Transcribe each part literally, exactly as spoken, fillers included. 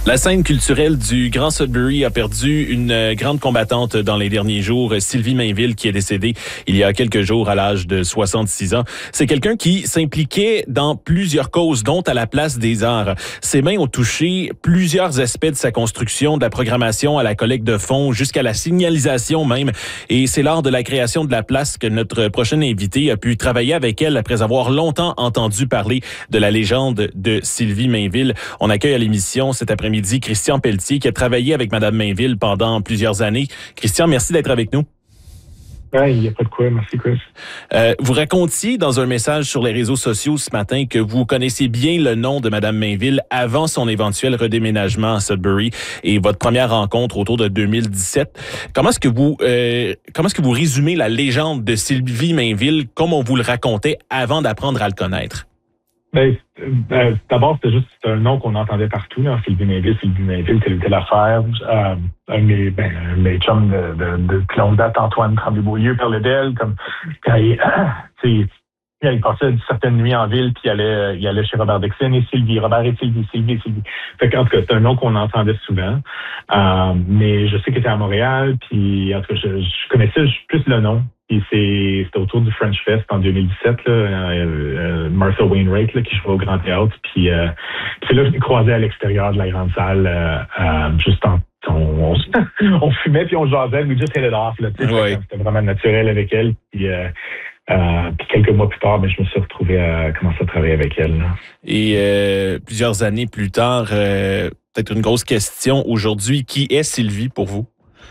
La scène culturelle du Grand Sudbury a perdu une grande combattante dans les derniers jours, Sylvie Mainville, qui est décédée il y a quelques jours à l'âge de soixante-six ans. C'est quelqu'un qui s'impliquait dans plusieurs causes, dont à la Place des Arts. Ses mains ont touché plusieurs aspects de sa construction, de la programmation à la collecte de fonds, jusqu'à la signalisation même. Et c'est lors de la création de la place que notre prochaine invité a pu travailler avec elle après avoir longtemps entendu parler de la légende de Sylvie Mainville. On accueille à l'émission cet après-midi midi Christian Pelletier, qui a travaillé avec Mme Mainville pendant plusieurs années. Christian, merci d'être avec nous. Ouais, il n'y a pas de quoi. Merci, Chris. Euh, vous racontiez dans un message sur les réseaux sociaux ce matin que vous connaissiez bien le nom de Mme Mainville avant son éventuel redéménagement à Sudbury et votre première rencontre autour de deux mille dix-sept. Comment est-ce que vous, euh, comment est-ce que vous résumez la légende de Sylvie Mainville comme on vous le racontait avant d'apprendre à le connaître? Ben, euh, d'abord, c'était juste un nom qu'on entendait partout, là, Sylvie Mainville, Sylvie Mainville, telle telle affaire. Euh, un de mes, ben, un de mes chums de, de, de longue date, Antoine Tremblay-Beaulieu, parlait d'elle, comme quand il, il, il passait certaines nuits en ville, puis il allait, il allait chez Robert Dixon et Sylvie, Robert et Sylvie, Sylvie, Sylvie. Fait qu'en tout cas, c'est un nom qu'on entendait souvent. Euh, mais je sais qu'il était à Montréal, puis en tout cas, je, je connaissais plus le nom. Puis c'est, c'était autour du French Fest en deux mille dix-sept, là, euh, euh, Martha Wainwright là, qui jouait au Grand Théâtre. Puis euh, c'est là que je l'ai croisé à l'extérieur de la grande salle, euh, euh, juste en on, on, on fumait puis on jasait, we just hit it off. Là, oui. C'était vraiment naturel avec elle. Puis, euh, euh, puis quelques mois plus tard, ben, je me suis retrouvé à commencer à travailler avec elle. Là. Et euh, plusieurs années plus tard, euh, peut-être une grosse question aujourd'hui, qui est Sylvie pour vous?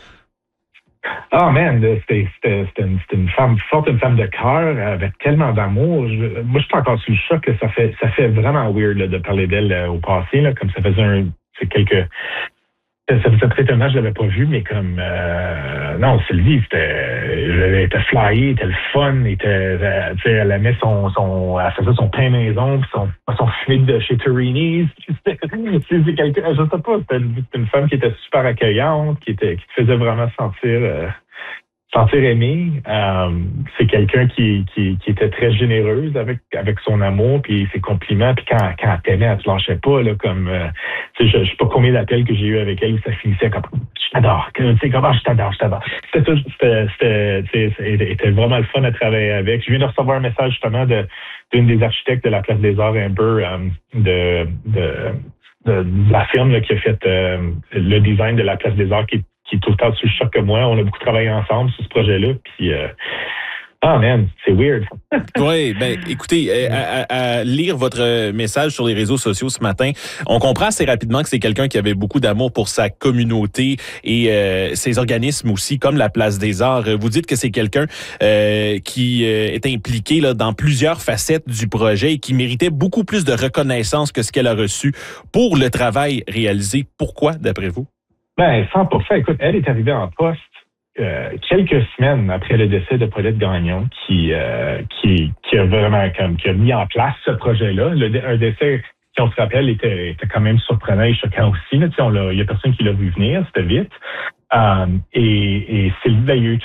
Ah, oh man, c'était, c'était, c'était, une, c'était une femme forte, une femme de cœur, avec tellement d'amour. Je, moi, je suis encore sous le choc. Là, ça fait ça fait vraiment weird là, de parler d'elle euh, au passé, là, comme ça faisait un, c'est quelques... Ça faisait très étonnant, je l'avais pas vu, mais comme... Euh, non, Sylvie, c'était... Elle était flyée, était le fun, était... Euh, tu sais, elle aimait son... son elle faisait son pain maison, puis son, son fumé de chez Torini's. C'est quelqu'un... Je sais pas, c'était une, c'était une femme qui était super accueillante, qui était qui te faisait vraiment sentir... Euh, sentir aimé. Euh, c'est quelqu'un qui, qui, qui était très généreuse avec, avec son amour puis ses compliments. Puis quand, quand elle t'aimait, elle te lâchait pas. Là, comme, euh, je ne sais pas combien d'appels que j'ai eu avec elle où ça finissait comme « je t'adore ». Tu sais, comment « je t'adore, je t'adore ». C'était, c'était, c'était, c'était vraiment le fun à travailler avec. Je viens de recevoir un message justement de, d'une des architectes de la Place des Arts, Amber, euh, de, de, de, de la firme là, qui a fait euh, le design de la Place des Arts, qui est qui est autant sous le choc que moi. On a beaucoup travaillé ensemble sur ce projet-là. Puis, euh, ah man, c'est weird. Oui, ben écoutez, à, à, à lire votre message sur les réseaux sociaux ce matin, on comprend assez rapidement que c'est quelqu'un qui avait beaucoup d'amour pour sa communauté et euh, ses organismes aussi, comme la Place des Arts. Vous dites que c'est quelqu'un euh, qui euh, est impliqué là, dans plusieurs facettes du projet et qui méritait beaucoup plus de reconnaissance que ce qu'elle a reçu pour le travail réalisé. Pourquoi, d'après vous? Ben, cent pour cent. Écoute, elle est arrivée en poste euh, quelques semaines après le décès de Paulette Gagnon, qui, euh, qui, qui a vraiment comme, qui a mis en place ce projet-là. Le, un décès, si on se rappelle, était, était quand même surprenant et choquant aussi. Là. Tu sais, on l'a, il y a personne qui l'a vu venir, c'était vite. Euh, et, et Sylvie, il y a eu